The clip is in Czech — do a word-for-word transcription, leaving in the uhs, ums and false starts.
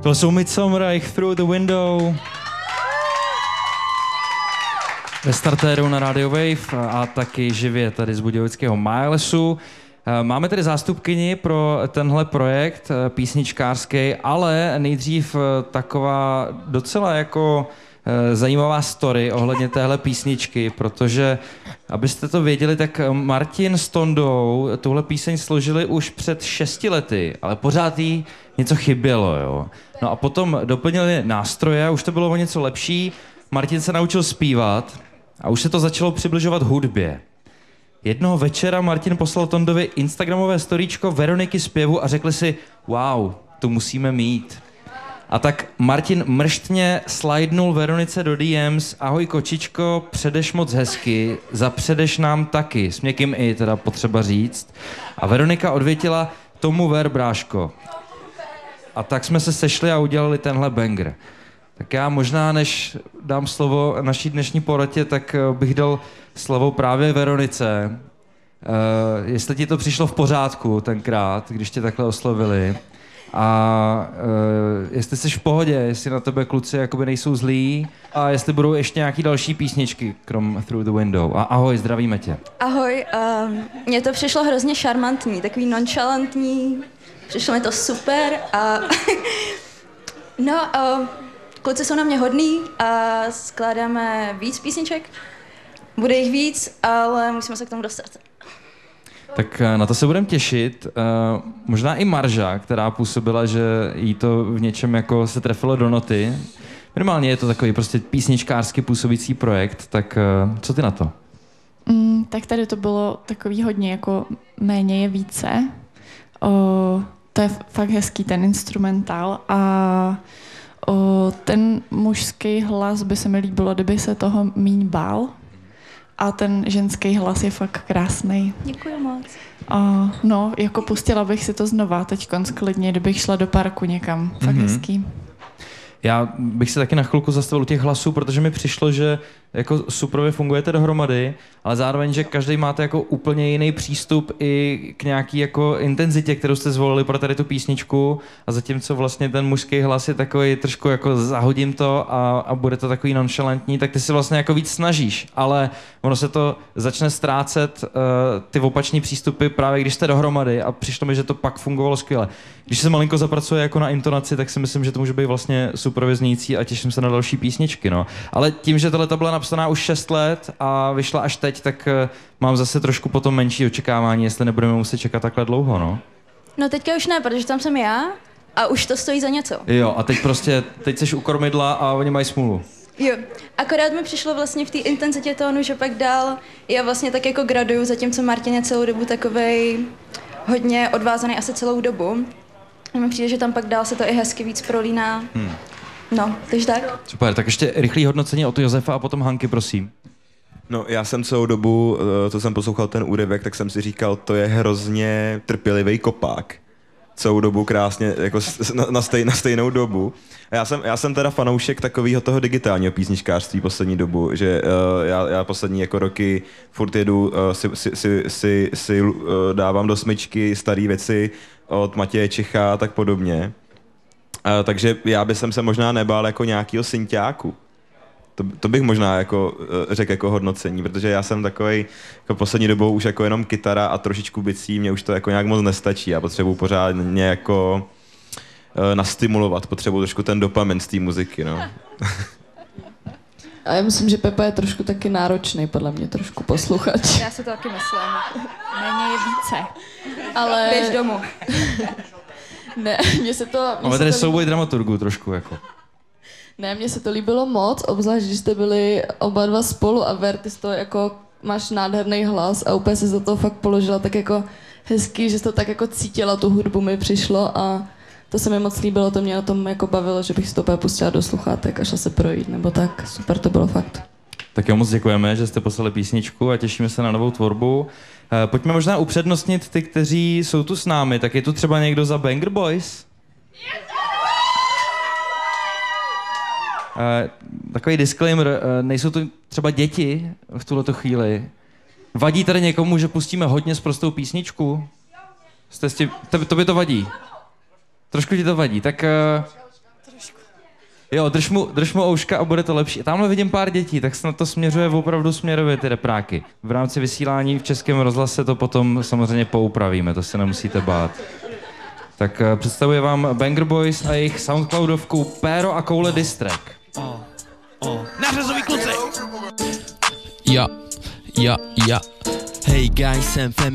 To jsou Midsommar, jich Through the Window. Ve startéru na Radio Wave a taky živě tady z budějovického Milesu. Máme tady zástupkyni pro tenhle projekt písničkářský, ale nejdřív taková docela jako zajímavá story ohledně téhle písničky, protože abyste to věděli, tak Martin s Tondou tuhle píseň složili už před šesti lety, ale pořád jí něco chybělo, jo. No a potom doplnili nástroje, už to bylo o něco lepší, Martin se naučil zpívat a už se to začalo přibližovat hudbě. Jednoho večera Martin poslal Tondovi instagramové storíčko Veroniky zpěvu a řekli si, wow, to musíme mít. A tak Martin mrštně slidnul Veronice do D Ms, ahoj kočičko, předeš moc hezky, zapředeš nám taky, s měkkým i, teda potřeba říct. A Veronika odvětila, tomu ver, bráško. A tak jsme se sešli a udělali tenhle banger. Tak já možná, než dám slovo naší dnešní porotě, tak bych dal slovo právě Veronice. Uh, jestli ti to přišlo v pořádku tenkrát, když tě takhle oslovili. A uh, jestli jsi v pohodě, jestli na tebe kluci jakoby nejsou zlí a jestli budou ještě nějaký další písničky, krom Through the Window. A ahoj, zdravíme tě. Ahoj, uh, mně to přišlo hrozně šarmantní, takový nonchalantní, přišlo mi to super a no, uh, kluci jsou na mě hodný a skládáme víc písniček, bude jich víc, ale musíme se k tomu dostat. Tak na to se budeme těšit. Uh, možná i Marža, která působila, že jí to v něčem jako se trefilo do noty. Minimálně je to takový prostě písničkářsky působící projekt, tak uh, co ty na to? Mm, tak tady to bylo takový hodně jako méně je více. O, to je fakt hezký ten instrumentál a o, ten mužský hlas by se mi líbilo, kdyby se toho míň bál. A ten ženský hlas je fakt krásný. Děkuji moc. A no, jako pustila bych si to znova teď klidně, kdybych šla do parku někam. Fakt mm-hmm. hezký. Já bych se taky na chvilku zastavil u těch hlasů, protože mi přišlo, že jako suprově fungujete dohromady, ale zároveň, že každý máte jako úplně jiný přístup i k nějaký jako intenzitě, kterou jste zvolili pro tady tu písničku, a zatímco vlastně ten mužský hlas je takový trošku jako zahodím to a, a bude to takový nonchalantní, tak ty si vlastně jako víc snažíš, ale ono se to začne ztrácet uh, ty opační přístupy právě když jste dohromady a přišlo mi, že to pak fungovalo skvěle. Když se malinko zapracuje jako na intonaci, tak si myslím, že to může být vlastně suprově znějící a těším se na další písničky, no. Ale tím, že tohle byla napsaná už šest let a vyšla až teď, tak uh, mám zase trošku potom menší očekávání, jestli nebudeme muset čekat takhle dlouho, no. No teďka už ne, protože tam jsem já a už to stojí za něco. Jo, a teď prostě, teď seš u kormidla a oni mají smůlu. Jo, akorát mi přišlo vlastně v té intenzitě tónu, že pak dál já vlastně tak jako graduju, zatímco Martin je celou dobu takovej hodně odvázaný asi celou dobu. A mi přijde, že tam pak dál se to i hezky víc prolíná. Hmm. No, takže tak. Super, tak ještě rychlý hodnocení od Josefa a potom Hanky, prosím. No, já jsem celou dobu, co jsem poslouchal ten úryvek, tak jsem si říkal, to je hrozně trpělivý kopák. Celou dobu krásně, jako na, na, stej, na stejnou dobu. A já jsem, já jsem teda fanoušek takového toho digitálního písničkářství poslední dobu, že uh, já, já poslední jako roky furt jedu, uh, si, si, si, si, si uh, dávám do smyčky staré věci od Matěje Čecha a tak podobně. Uh, takže já bych se možná nebál jako nějakýho synťáku. To, to bych možná jako uh, řekl jako hodnocení, protože já jsem takovej jako poslední dobou už jako jenom kytara a trošičku bicí, mě už to jako nějak moc nestačí. Já potřebuji pořádně jako uh, nastimulovat, potřebuji trošku ten dopamin z té muziky, no. A já myslím, že Pepa je trošku taky náročný, podle mě trošku posluchač. Já si to taky myslím. Méně je více. Ale... Běž domů. Ne, mně se to... Mně Ale se tady to souboj dramaturgů trošku, jako. Ne, mně se to líbilo moc, obzvlášť, když jste byli oba dva spolu a Ver, ty to jako máš nádherný hlas a úplně se za to fakt položila tak jako hezky, že jsi to tak jako cítila, tu hudbu mi přišlo a to se mi moc líbilo, to mě na tom jako bavilo, že bych si to úplně pustila do sluchátek a šla se projít, nebo tak, super to bylo fakt. Tak jo, moc děkujeme, že jste poslali písničku a těšíme se na novou tvorbu. E, pojďme možná upřednostnit ty, kteří jsou tu s námi, tak je tu třeba někdo za Banger Boys? E, takový disclaimer, e, nejsou tu třeba děti v tuhleto chvíli. Vadí tady někomu, že pustíme hodně sprostou písničku? Jste s tím, to, to by to vadí. Trošku ti to vadí, tak... E, Jo, drž mu, drž mu ouška a bude to lepší. Tamhle vidím pár dětí, tak snad to směřuje opravdu směrově ty repráky. V rámci vysílání v Českém rozhlase to potom samozřejmě poupravíme, to se nemusíte bát. Tak uh, představuje vám Banger Boys a jejich Soundcloudovku Péro a koule distrack. Oh, oh. Nařezový kluci! Ja, ja, ja. Hej guys, jsem Femi.